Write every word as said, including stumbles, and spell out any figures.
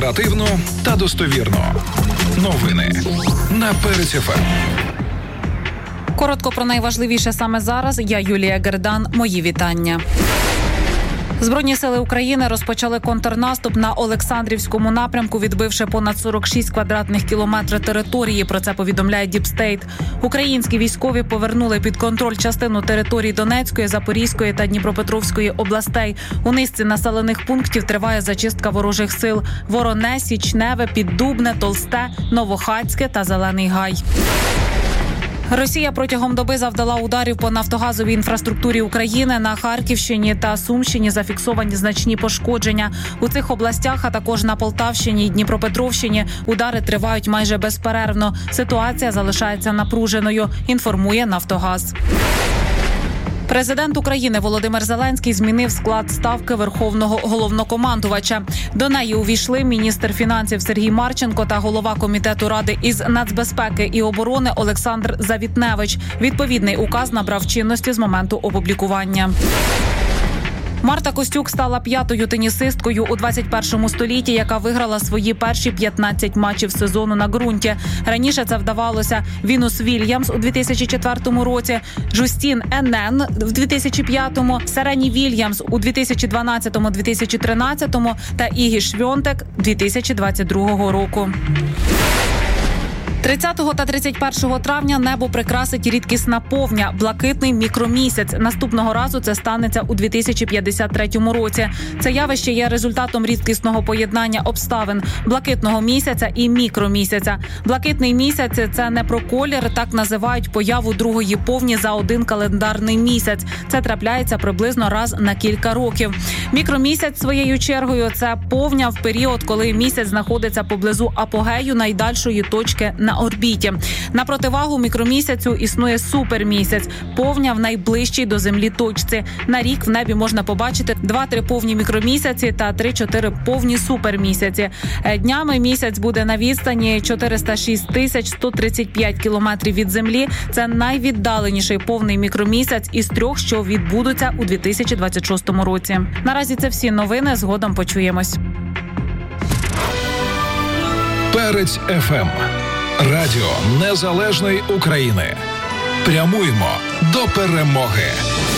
Оперативно та достовірно. Новини на Перець еф ем. Коротко про найважливіше саме зараз. Я Юлія Гердан. Мої вітання. Збройні сили України розпочали контрнаступ на Олександрівському напрямку, відбивши понад сорок шість квадратних кілометрів території. Про це повідомляє Діпстейт. Українські військові повернули під контроль частину територій Донецької, Запорізької та Дніпропетровської областей. У низці населених пунктів триває зачистка ворожих сил. Вороне, Січневе, Піддубне, Толсте, Новохацьке та Зелений Гай. Росія протягом доби завдала ударів по нафтогазовій інфраструктурі України. На Харківщині та Сумщині зафіксовані значні пошкодження. У цих областях, а також на Полтавщині і Дніпропетровщині удари тривають майже безперервно. Ситуація залишається напруженою, інформує «Нафтогаз». Президент України Володимир Зеленський змінив склад ставки Верховного головнокомандувача. До неї увійшли міністр фінансів Сергій Марченко та голова комітету Ради із нацбезпеки і оборони Олександр Завітневич. Відповідний указ набрав чинності з моменту опублікування. Марта Костюк стала п'ятою тенісисткою у двадцять першому столітті, яка виграла свої перші п'ятнадцять матчів сезону на ґрунті. Раніше це вдавалося Вінус Вільямс у дві тисячі четвертому році, Джустін Енен в дві тисячі п'ятому, Серені Вільямс у дві тисячі дванадцятому - дві тисячі тринадцятому та Ігі Швьонтек дві тисячі двадцять другого року. тридцятого та тридцять першого травня небо прикрасить рідкісна повня – блакитний мікромісяць. Наступного разу це станеться у дві тисячі п'ятдесят третьому році. Це явище є результатом рідкісного поєднання обставин – блакитного місяця і мікромісяця. Блакитний місяць – це не про колір, так називають появу другої повні за один календарний місяць. Це трапляється приблизно раз на кілька років. Мікромісяць, своєю чергою, це повня в період, коли місяць знаходиться поблизу апогею найдальшої точки на орбіті. На противагу мікромісяцю існує супермісяць – повня в найближчій до Землі точці. На рік в небі можна побачити два-три повні мікромісяці та три-чотири повні супермісяці. Днями місяць буде на відстані чотириста шість тисяч сто тридцять п'ять кілометрів від Землі. Це найвіддаленіший повний мікромісяць із трьох, що відбудуться у дві тисячі двадцять шостому році. Наразі це всі новини. Згодом почуємось. Перець еф ем. Радіо Незалежної України. Прямуємо до перемоги.